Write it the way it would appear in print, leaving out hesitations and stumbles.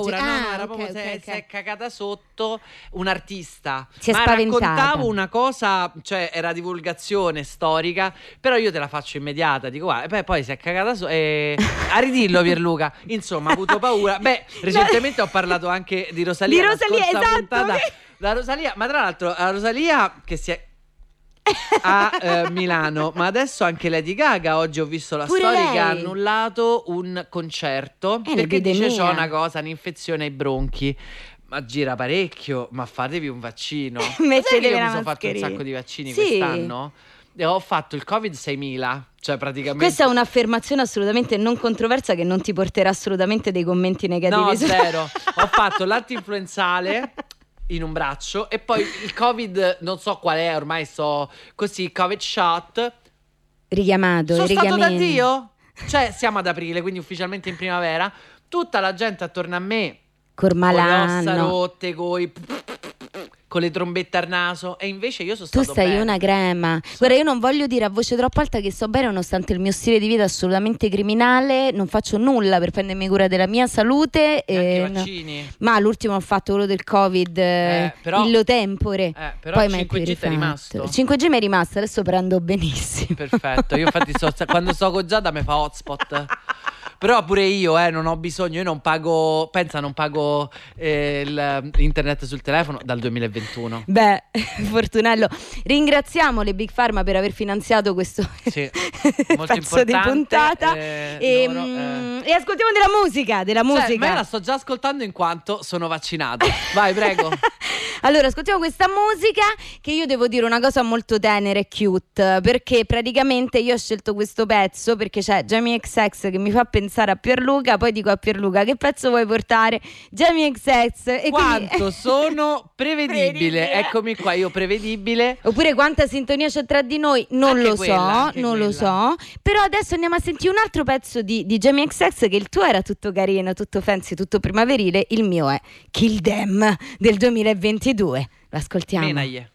paura, no, era proprio si è cagata sotto un'artista. Si è spaventata. Raccontavo una cosa, cioè era divulgazione storica, però io te la faccio immediata, dico guarda, poi si è cagata sotto a ridillo Pierluca, insomma, ha avuto paura. Beh, recentemente ho parlato anche di Rosalia. Di Rosalia, esatto. Puntata, la Rosalia, ma tra l'altro la Rosalia che si è a Milano, ma adesso anche Lady Gaga oggi ho visto la Pure storia lei. che ha annullato un concerto perché dice c'ho una cosa, un'infezione ai bronchi. Ma gira parecchio, ma fatevi un vaccino. Mettetevi io la mi sono fatto un mascherina. sacco di vaccini Sì. quest'anno e ho fatto il Covid 6000, cioè praticamente. Questa è un'affermazione assolutamente non controversa che non ti porterà assolutamente dei commenti negativi. No, zero. Ho fatto l'antinfluenzale in un braccio e poi il Covid, non so qual è, ormai so così, Covid shot. Richiamato, Sono stato da richiamento. Dio? Cioè siamo ad aprile, quindi ufficialmente in primavera. Tutta la gente attorno a me con le ossa Cormalano. rotte, con le trombette al naso, e invece io sono Tu stato sei bene. una crema. Guarda, io non voglio dire a voce troppo alta che sto bene, nonostante il mio stile di vita assolutamente criminale. Non faccio nulla per prendermi cura della mia salute. Neanche i no. vaccini. Ma l'ultimo ho fatto quello del Covid, però- illo tempore. Però Poi il mai più 5G ti è rifatto. rimasto. Il 5G mi è rimasto, adesso prendo benissimo. Perfetto, io infatti quando sto con Giada mi fa hotspot. Però pure io non ho bisogno, io non pago, non pago internet sul telefono dal 2021. Beh, Fortunello, ringraziamo le Big Pharma per aver finanziato questo Sì, molto pezzo di importante, puntata. E ascoltiamo della musica. Cioè, ma io la sto già ascoltando in quanto sono vaccinato. Vai, prego. Allora, ascoltiamo questa musica, che io devo dire una cosa molto tenera e cute, perché praticamente io ho scelto questo pezzo perché c'è Jamie XX che mi fa pensare a Pierluca, poi dico a Pierluca che pezzo vuoi portare? Jamie XX. E Quanto quindi... sono prevedibile. Eccomi qua, io prevedibile. Oppure quanta sintonia c'è tra di noi, non Anche lo quella, so, anche non lo quella. so. Però adesso andiamo a sentire un altro pezzo di Jamie XX, che il tuo era tutto carino, tutto fancy, tutto primaverile, il mio è Kill Them del 2022. L'ascoltiamo. Menaglie.